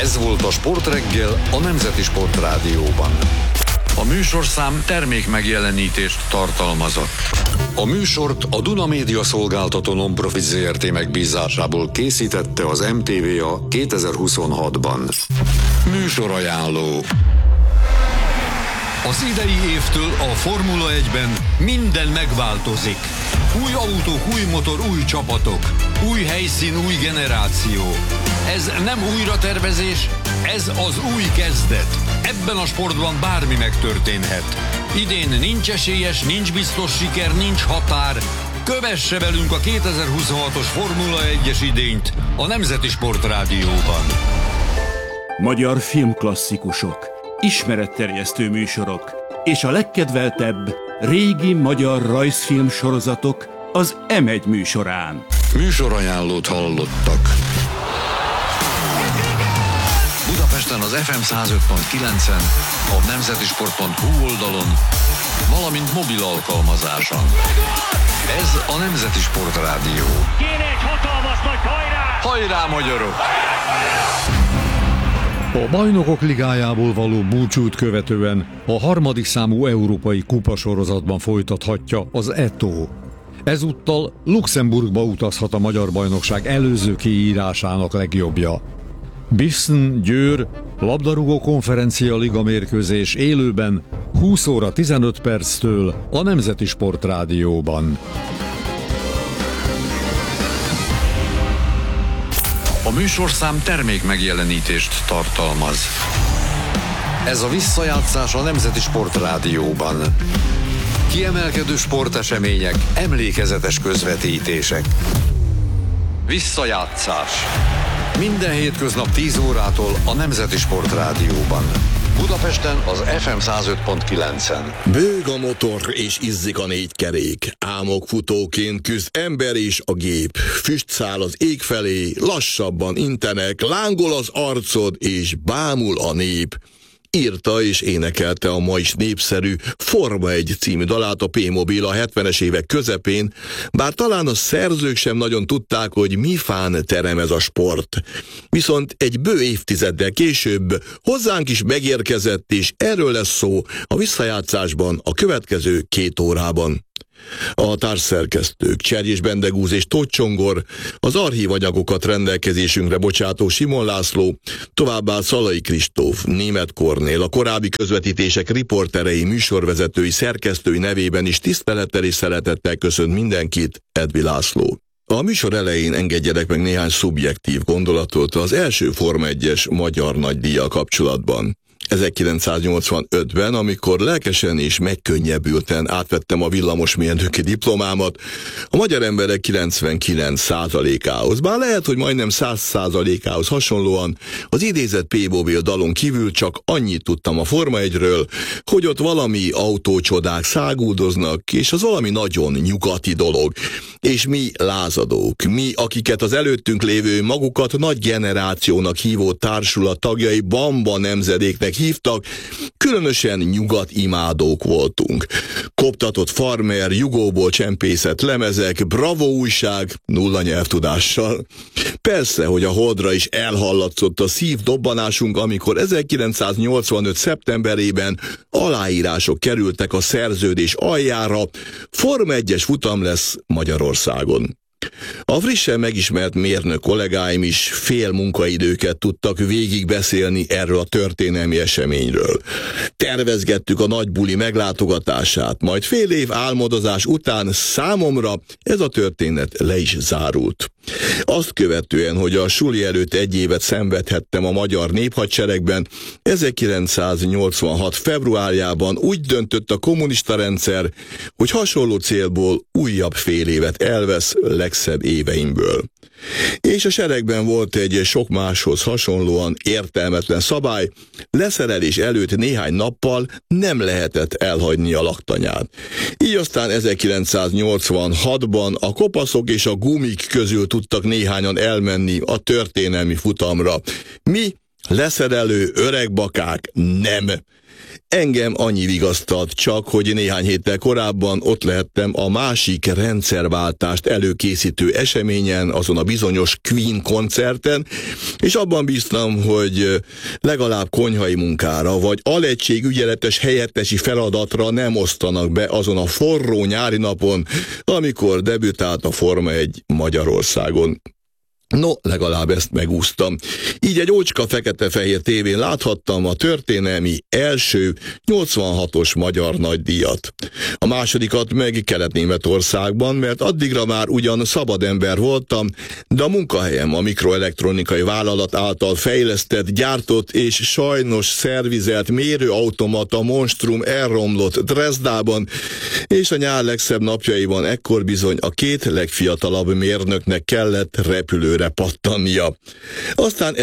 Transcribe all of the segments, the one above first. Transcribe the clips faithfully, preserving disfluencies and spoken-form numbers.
Ez volt a Sportreggel a Nemzeti Sportrádióban. A műsorszám termék megjelenítést tartalmazott. A műsort a Duna Média Szolgáltató Non-Profit Zé Er Té megbízásából készítette az em té vé á kétezer-huszonhatban. Műsorajánló. Az idei évtől a Formula egyben minden megváltozik. Új autók, új motor, új csapatok. Új helyszín, új generáció. Ez nem újratervezés, ez az új kezdet. Ebben a sportban bármi megtörténhet. Idén nincs esélyes, nincs biztos siker, nincs határ. Kövesse velünk a kétezer-huszonhatos Formula egyes idényt a Nemzeti Sportrádióban. Magyar filmklasszikusok, ismeretterjesztő műsorok és a legkedveltebb régi magyar rajzfilm sorozatok az em egy műsorán. Műsorajánlót hallottak. Budapesten az ef em száz öt pont kilencen, a nemzetisport pont hú oldalon, valamint mobil alkalmazáson. Ez a Nemzeti Sportrádió. Kéne egy hatalmas nagy hajrá! Hajrá, magyarok! A Bajnokok Ligájából való búcsút követően a harmadik számú európai kupasorozatban folytathatja az Eto. Ezúttal Luxemburgba utazhat a magyar bajnokság előző kiírásának legjobbja. Bissen Győr labdarúgó konferencia liga mérkőzés élőben húsz óra tizenöt perctől a Nemzeti Sportrádióban. A műsorszám termék megjelenítést tartalmaz. Ez a visszajátszás a Nemzeti Sportrádióban. Kiemelkedő sportesemények, emlékezetes közvetítések. Visszajátszás. Minden hétköznap tíz órától a Nemzeti Sportrádióban. Budapesten az ef em száz öt pont kilencen. Bőg a motor és izzik a négy kerék. Álmokfutóként küzd ember és a gép. Füst száll az ég felé, lassabban intenek, lángol az arcod és bámul a nép. Írta és énekelte a ma is népszerű Forma egy című dalát a P-Mobil a hetvenes évek közepén, bár talán a szerzők sem nagyon tudták, hogy mi fán terem ez a sport. Viszont egy bő évtizeddel később hozzánk is megérkezett, és erről lesz szó a visszajátszásban a következő két órában. A társszerkesztők Cserjés Bendegúz és Tóth Csongor, az archívanyagokat rendelkezésünkre bocsátó Simon László, továbbá Szalai Kristóf, Németh Kornél, a korábbi közvetítések riporterei, műsorvezetői, szerkesztői nevében is tisztelettel és szeretettel köszönt mindenkit, Edvi László. A műsor elején engedjenek meg néhány szubjektív gondolatot az első Forma egyes magyar nagydíjjal kapcsolatban. ezerkilencszáznyolcvanötben, amikor lelkesen és megkönnyebbülten átvettem a villamosmérnöki diplomámat, a magyar emberek kilencvenkilenc százalékához, bár lehet, hogy majdnem száz százalékához hasonlóan az idézett P-Mobil dalon kívül csak annyit tudtam a Forma egyről, hogy ott valami autócsodák száguldoznak, és az valami nagyon nyugati dolog. És mi lázadók, mi, akiket az előttünk lévő magukat nagy generációnak hívó társulat tagjai Bamba nemzedéknek hívtak, különösen nyugatimádók voltunk. Koptatott farmer, jugóból csempészett lemezek, Bravo újság, nulla nyelvtudással. Persze, hogy a holdra is elhallatszott a szívdobbanásunk, amikor ezerkilencszáznyolcvanöt szeptemberében aláírások kerültek a szerződés aljára, Forma egyes futam lesz Magyarországon. A frissen megismert mérnök kollégáim is fél munkaidőket tudtak végigbeszélni erről a történelmi eseményről. Tervezgettük a nagy buli meglátogatását, majd fél év álmodozás után számomra ez a történet le is zárult. Azt követően, hogy a suli előtt egy évet szenvedhettem a magyar néphadseregben, ezerkilencszáznyolcvanhat februárjában úgy döntött a kommunista rendszer, hogy hasonló célból újabb fél évet elvesz legszebb éveimből. És a seregben volt egy sok máshoz hasonlóan értelmetlen szabály, leszerelés előtt néhány nappal nem lehetett elhagyni a laktanyát. Így aztán ezerkilencszáznyolcvanhatban a kopaszok és a gumik közül tudtak néhányan elmenni a történelmi futamra. Mi leszerelő öregbakák nem. Engem annyi vigasztalt csak, hogy néhány héttel korábban ott lehettem a másik rendszerváltást előkészítő eseményen, azon a bizonyos Queen koncerten, és abban bíztam, hogy legalább konyhai munkára, vagy alegység ügyeletes helyettesi feladatra nem osztanak be azon a forró nyári napon, amikor debütált a Forma egy Magyarországon. No, legalább ezt megúsztam. Így egy ócska fekete-fehér tévén láthattam a történelmi első nyolcvanhatos magyar nagydíjat. A másodikat meg Kelet-Németországban, mert addigra már ugyan szabad ember voltam, de a munkahelyem a mikroelektronikai vállalat által fejlesztett, gyártott és sajnos szervizelt mérőautomata monstrum elromlott Dresdában, és a nyár legszebb napjaiban ekkor bizony a két legfiatalabb mérnöknek kellett repülőre pattannia. Aztán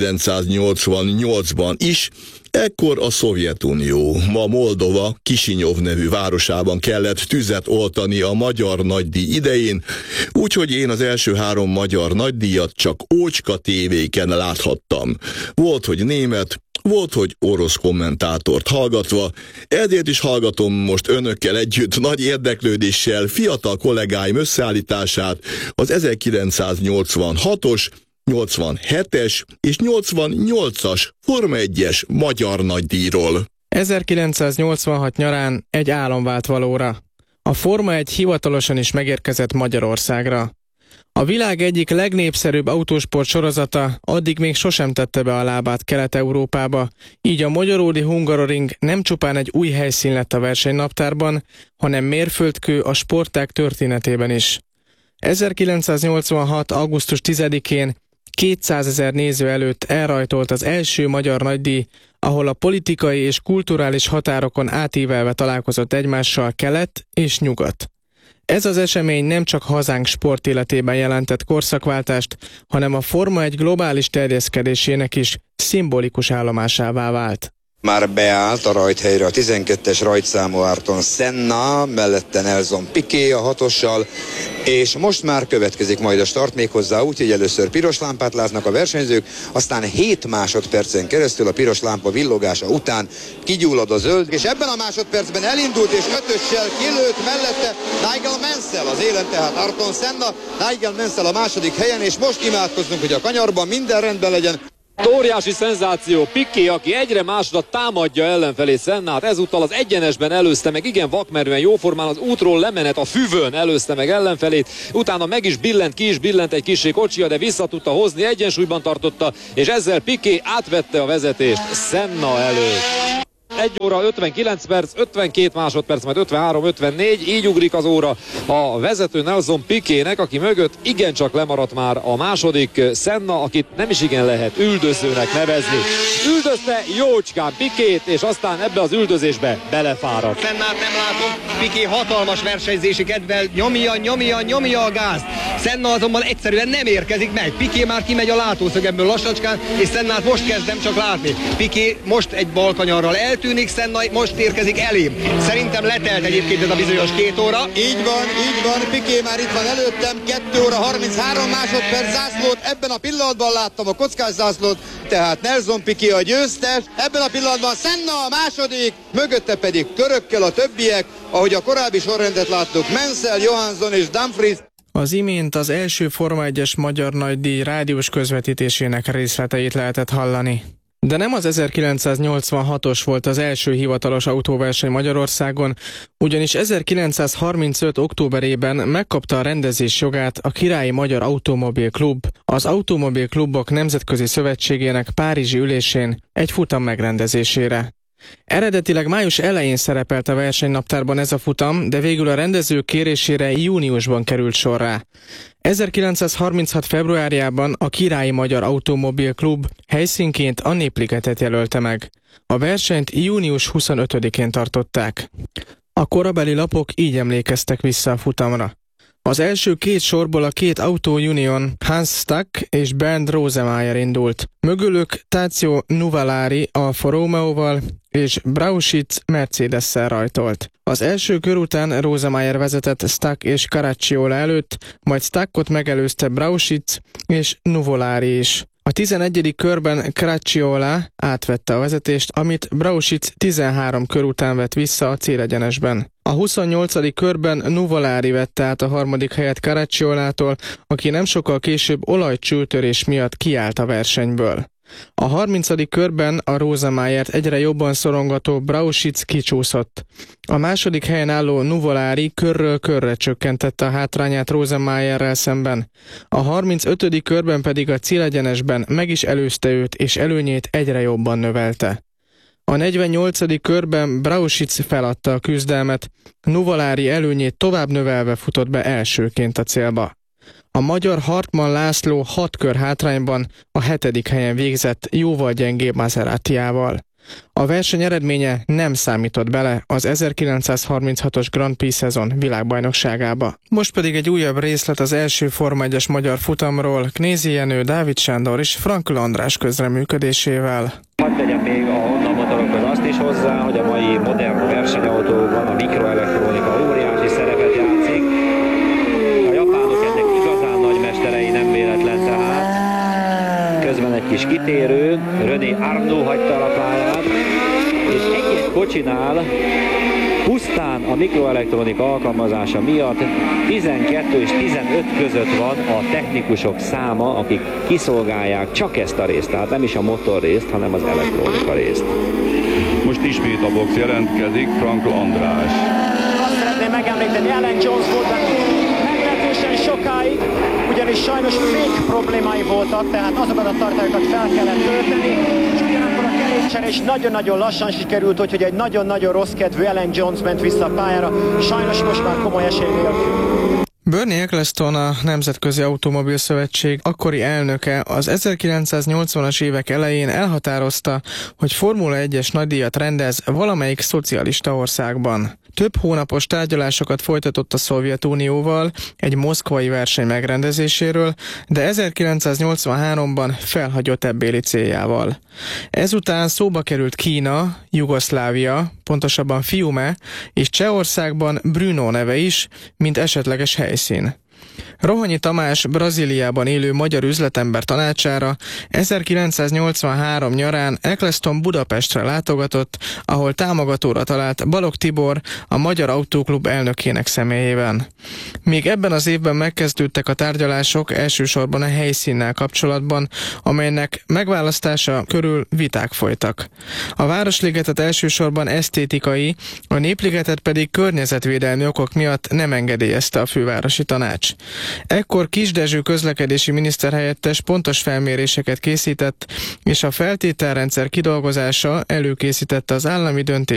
ezerkilencszáznyolcvannyolcban is, ekkor a Szovjetunió, ma Moldova Kisinyov nevű városában kellett tüzet oltani a magyar nagydíj idején, úgyhogy én az első három magyar nagydíjat csak ócska tévéken láthattam. Volt, hogy német, volt, hogy orosz kommentátort hallgatva, ezért is hallgatom most önökkel együtt nagy érdeklődéssel fiatal kollégáim összeállítását az ezerkilencszáznyolcvanhatos, nyolcvanhetes és nyolcvannyolcas Forma egyes magyar nagydíjról. ezerkilencszáznyolcvanhat nyarán egy álom vált valóra. A Forma egy hivatalosan is megérkezett Magyarországra. A világ egyik legnépszerűbb autósport sorozata addig még sosem tette be a lábát Kelet-Európába, így a Magyaródi Hungaroring nem csupán egy új helyszín lett a versenynaptárban, hanem mérföldkő a sportág történetében is. ezerkilencszáznyolcvanhat. augusztus tizedikén kétszázezer néző előtt elrajtolt az első magyar nagydíj, ahol a politikai és kulturális határokon átívelve találkozott egymással kelet és nyugat. Ez az esemény nem csak hazánk sportéletében jelentett korszakváltást, hanem a Forma egy globális terjeszkedésének is szimbolikus állomásává vált. Már beállt a rajthelyre a tizenkettes rajtszámú Ayrton Senna, mellette Nelson Piquet a hatossal, és most már következik majd a start, méghozzá úgy, hogy először piros lámpát látnak a versenyzők, aztán hét másodpercen keresztül a piros lámpa villogása után kigyullad a zöld, és ebben a másodpercben elindult és ötössel kilőtt mellette Nigel Mansell, az élen tehát Ayrton Senna, Nigel Mansell a második helyen, és most imádkozzunk, hogy a kanyarban minden rendben legyen. Óriási szenzáció, Piquet, aki egyre másra támadja ellenfelé Sennát, ezúttal az egyenesben előzte meg, igen vakmerően, jóformán az útról lemenet a füvön előzte meg ellenfelét, utána meg is billent, ki is billent egy kissé kocsia, de vissza tudta hozni, egyensúlyban tartotta, és ezzel Piquet átvette a vezetést Senna előtt. egy óra ötvenkilenc perc, ötvenkét másodperc, majd ötvenhárom ötvennégy, így ugrik az óra a vezető Nelson Piquetnek, aki mögött igencsak lemaradt már a második Senna, akit nem is igen lehet üldözőnek nevezni. Üldözte jócskán Piquet, és aztán ebbe az üldözésbe belefáradt. Sennát nem látom, Piquet hatalmas versenyzési kedvel nyomja, nyomja, nyomja a gázt. Senna azonban egyszerűen nem érkezik meg. Piquet már kimegy a látószögemből lassacskán, és Sennát most kezdem csak látni. Piquet most egy balkanyarral eltűnik, Senna most érkezik elém. Szerintem letelt egyébként ez a bizonyos két óra. Így van, így van, Piquet már itt van előttem, kettő óra harminchárom másodperc zászlót, ebben a pillanatban láttam a kockás zászlót, tehát Nelson Piquet a győztes, ebben a pillanatban Senna a második, mögötte pedig körökkel a többiek, ahogy a korábbi sorrendet láttuk, Mansell, Johansson és Dumfries. Az imént az első Forma egyes magyar nagydíj rádiós közvetítésének részleteit lehetett hallani. De nem az ezerkilencszáznyolcvanhatos volt az első hivatalos autóverseny Magyarországon, ugyanis ezerkilencszázharmincöt októberében megkapta a rendezés jogát a Királyi Magyar Automobil Klub, az Automobil Klubok Nemzetközi Szövetségének párizsi ülésén egy futam megrendezésére. Eredetileg május elején szerepelt a versenynaptárban ez a futam, de végül a rendezők kérésére júniusban került sorrá. ezerkilencszázharminchat februárjában a Királyi Magyar Automobil Klub helyszínként a Népligetet jelölte meg. A versenyt június huszonötödikén tartották. A korabeli lapok így emlékeztek vissza a futamra. Az első két sorból a két Auto Union, Hans Stack és Bernd Rosemeyer indult. Mögülük Tazio Nuvolari Alfa Romeóval és Brauchitsch Mercedes-szel rajtolt. Az első kör után Rosemeyer vezetett Stack és Caracciola előtt, majd Stackot megelőzte Brauchitsch és Nuvolari is. A tizenegyedik körben Cracciola átvette a vezetést, amit Brausic tizenhárom kör után vett vissza a célegyenesben. A huszonnyolcadik körben Nuvolari vette át a harmadik helyet Caracciolától, aki nem sokkal később olajcsőtörés miatt kiállt a versenyből. A harmincadik körben a Rosemayert egyre jobban szorongató Brausic kicsúszott. A második helyen álló Nuvolari körről körre csökkentette a hátrányát Rosemayerrel szemben. A harmincötödik körben pedig a célegyenesben meg is előzte őt, és előnyét egyre jobban növelte. A negyvennyolcadik körben Brausic feladta a küzdelmet, Nuvolari előnyét tovább növelve futott be elsőként a célba. A magyar Hartmann László hat kör hátrányban a hetedik helyen végzett jóval gyengébb Maseratiával. A verseny eredménye nem számított bele az ezerkilencszázharminchatos Grand Prix szezon világbajnokságába. Most pedig egy újabb részlet az első Forma egyes magyar futamról Knézi Jenő, Dávid Sándor és Frankl András közreműködésével. Hadd tegyem még a Honda motorokhoz azt is hozzá, hogy a mai modern versenyautóban a mikroelektronika óriási szerepet játszik. A japánok ennek igazán nagy mesterei, nem véletlen tehát. Közben egy kis kitérő, René Arnoux hagyta a pályát, és egy-egy kocsinál pusztán a mikroelektronika alkalmazása miatt tizenkettő és tizenöt között van a technikusok száma, akik kiszolgálják csak ezt a részt, tehát nem is a motor részt, hanem az elektronika részt. Most ismét a box jelentkezik, Frankl András. Azt szeretném megemlíteni, Alan Jones volt meglehetősen sokáig, ugyanis sajnos fék problémái voltak, tehát azokat a tartályokat fel kellett tölteni, és ugyanakkor a kerékcsere is nagyon-nagyon lassan sikerült, úgyhogy egy nagyon-nagyon rossz kedvű Alan Jones ment vissza a pályára, sajnos most már komoly esély nélkül. Bernie Ecclestone, a Nemzetközi Automobil Szövetség akkori elnöke az ezerkilencszáznyolcvanas évek elején elhatározta, hogy Formula egyes nagydíjat rendez valamelyik szocialista országban. Több hónapos tárgyalásokat folytatott a Szovjetunióval egy moszkvai verseny megrendezéséről, de ezerkilencszáznyolcvanháromban felhagyott ebbéli céljával. Ezután szóba került Kína, Jugoszlávia, pontosabban Fiume, és Csehországban Brno neve is, mint esetleges helyszín. Rohanyi Tamás Brazíliában élő magyar üzletember tanácsára ezerkilencszáznyolcvanhárom nyarán Ecclestone Budapestre látogatott, ahol támogatóra talált Balogh Tibor, a Magyar Autóklub elnökének személyében. Még ebben az évben megkezdődtek a tárgyalások elsősorban a helyszínnel kapcsolatban, amelynek megválasztása körül viták folytak. A Városligetet elsősorban esztétikai, a Népligetet pedig környezetvédelmi okok miatt nem engedélyezte a fővárosi tanács. Ekkor Kis Dezső közlekedési miniszterhelyettes pontos felméréseket készített, és a feltételrendszer kidolgozása előkészítette az állami döntés